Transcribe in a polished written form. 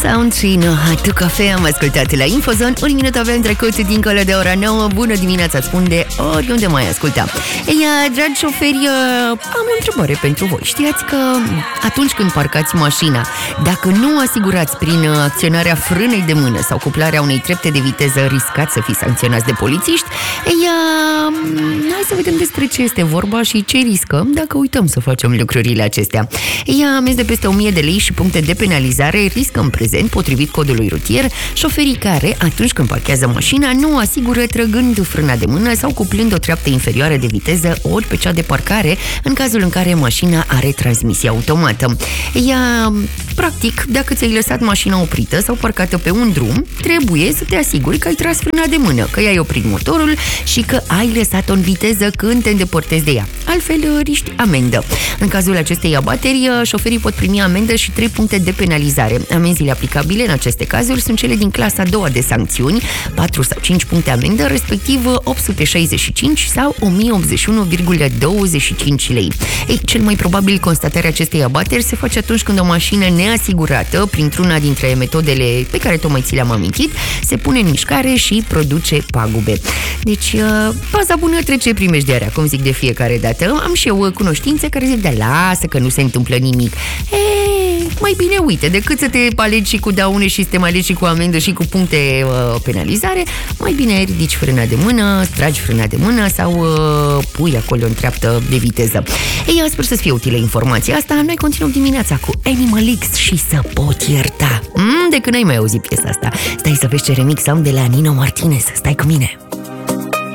Sound și Tu Cafe am ascultat la Infozone. Un minut avem trecut dincolo de ora 9. Bună dimineața, îți spun de oriunde mai asculta. Ei, dragi șoferi, am o întrebare pentru voi. Știați că atunci când parcați mașina, dacă nu asigurați prin acționarea frânei de mână sau cuplarea unei trepte de viteză, riscați să fiți sancționați de polițiști? Ei, hai să vedem despre ce este vorba și ce riscăm dacă uităm să facem lucrurile acestea. Ei, amenzi de peste 1000 de lei și puncte de penalizare riscă în prezent, potrivit codului rutier, șoferii care, atunci când parchează mașina, nu asigură trăgând frâna de mână sau cuplând o treaptă inferioară de viteză ori pe cea de parcare, în cazul în care mașina are transmisie automată. Ea, practic, dacă ți-ai lăsat mașina oprită sau parcată pe un drum, trebuie să te asiguri că ai tras frâna de mână, că i-ai oprit motorul și că ai lăsat-o în viteză când te îndepărtezi de ea. Altfel, riști amendă. În cazul acestei abateri, șoferii pot primi amendă și 3 puncte de penalizare. Amenziile aplicabile în aceste cazuri sunt cele din clasa a doua de sancțiuni, 4 sau 5 puncte amendă, respectiv 865 sau 1081,25 lei. Ei, cel mai probabil constatarea acestei abateri se face atunci când o mașină neasigurată, printr-una dintre metodele pe care tocmai ți le-am amintit, se pune în mișcare și produce pagube. Deci, baza bună trece primejdierea, cum zic de fiecare dată. Am și eu cunoștințe care zic, da, lasă că nu se întâmplă nimic. Mai bine, uite, decât să te alegi și cu daune și să te mai alegi și cu amendă și cu puncte penalizare, mai bine ridici frâna de mână, tragi frâna de mână sau pui acolo în treaptă de viteză. Ei, sper să-ți fie utilă informația asta. Noi continuăm dimineața cu Animal X și Să pot ierta. De când ai mai auzit piesa asta? Stai să vezi ce remix am de la Nino Martinez. Stai cu mine!